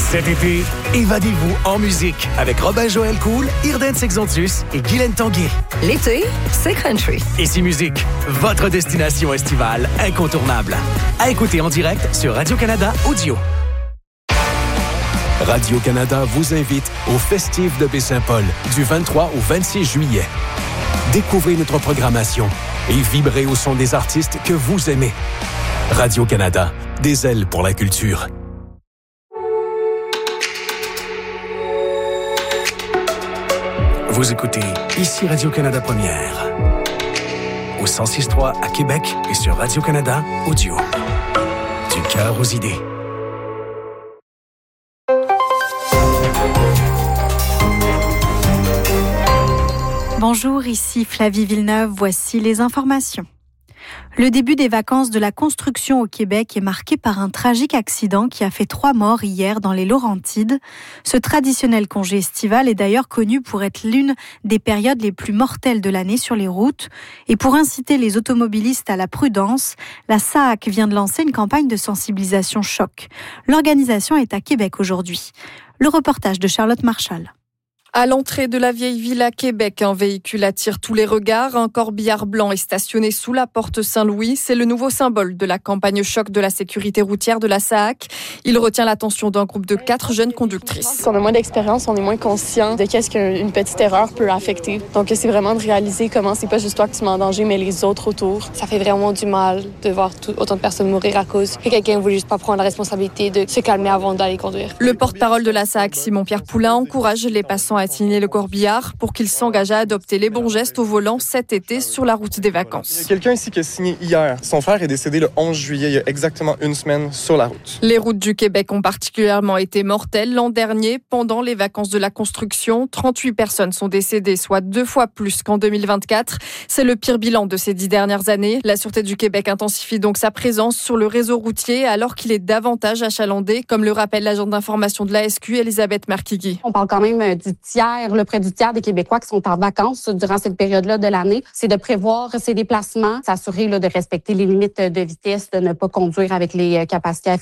Cet été, évadez-vous en musique avec Robin Joël Cool, Irden Exontius et Guylaine Tanguay. L'été, c'est country. Ici Musique, votre destination estivale incontournable. À écouter en direct sur Radio-Canada Audio. Radio-Canada vous invite au Festif de Baie-Saint-Paul du 23 au 26 juillet. Découvrez notre programmation et vibrez au son des artistes que vous aimez. Radio-Canada, des ailes pour la culture. Vous écoutez ici Radio-Canada Première. Au 106.3 à Québec et sur Radio-Canada Audio. Du cœur aux idées. Bonjour, ici Flavie Villeneuve, voici les informations. Le début des vacances de la construction au Québec est marqué par un tragique accident qui a fait 3 morts hier dans les Laurentides. Ce traditionnel congé estival est d'ailleurs connu pour être l'une des périodes les plus mortelles de l'année sur les routes. Et pour inciter les automobilistes à la prudence, la SAAQ vient de lancer une campagne de sensibilisation choc. L'organisation est à Québec aujourd'hui. Le reportage de Charlotte Marchal. À l'entrée de la vieille ville à Québec, un véhicule attire tous les regards. Un corbillard blanc est stationné sous la porte Saint-Louis. C'est le nouveau symbole de la campagne choc de la sécurité routière de la SAAQ. Il retient l'attention d'un groupe de 4 jeunes conductrices. On a moins d'expérience, on est moins conscient de qu'est-ce qu'une petite erreur peut affecter. Donc c'est vraiment de réaliser comment c'est pas juste toi qui te mets en danger, mais les autres autour. Ça fait vraiment du mal de voir autant de personnes mourir à cause que quelqu'un ne voulait juste pas prendre la responsabilité de se calmer avant d'aller conduire. Le porte-parole de la SAAQ, Simon-Pierre Poulain, encourage les passants à signer le corbillard pour qu'ils s'engagent à adopter les bons gestes au volant cet été sur la route des vacances. Il y a quelqu'un ici qui a signé hier. Son frère est décédé le 11 juillet, il y a exactement une semaine, sur la route. Les routes du Québec ont particulièrement été mortelles l'an dernier. Pendant les vacances de la construction, 38 personnes sont décédées, soit 2 fois plus qu'en 2024. C'est le pire bilan de ces 10 dernières années. La Sûreté du Québec intensifie donc sa présence sur le réseau routier alors qu'il est davantage achalandé, comme le rappelle l'agente d'information de l'ASQ, Elisabeth Marquigui. On parle quand même du tiers, près du tiers des Québécois qui sont en vacances durant cette période-là de l'année. C'est de prévoir ces déplacements, s'assurer de respecter les limites de vitesse, de ne pas conduire avec les capacités